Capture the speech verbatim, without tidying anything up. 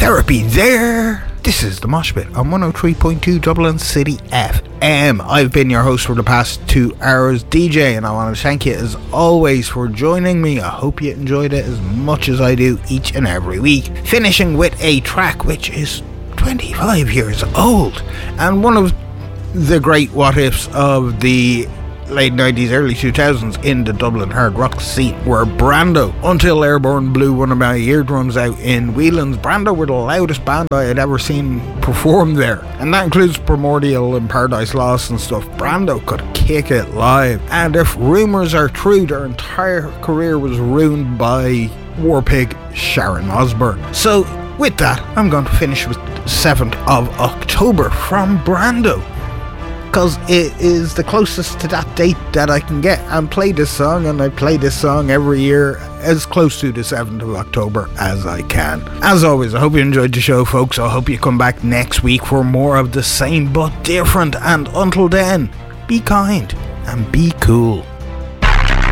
Therapy there. This is the Mosh Pit on one oh three point two Dublin City F M. I've been your host for the past two hours, D J, and I want to thank you as always for joining me. I hope you enjoyed it as much as I do each and every week. Finishing with a track which is twenty-five years old and one of the great what ifs of the late nineties, early two thousands in the Dublin hard rock scene were Brando. Until Airborne blew one of my eardrums out in Whelan's, Brando were the loudest band I had ever seen perform there, and that includes Primordial and Paradise Lost and stuff. Brando could kick it live, and if rumours are true, their entire career was ruined by war pig Sharon Osbourne. So with that, I'm going to finish with seventh of October from Brando, because it is the closest to that date that I can get and play this song, and I play this song every year as close to the seventh of October as I can. As always, I hope you enjoyed the show, folks. I hope you come back next week for more of the same but different, and until then, be kind and be cool.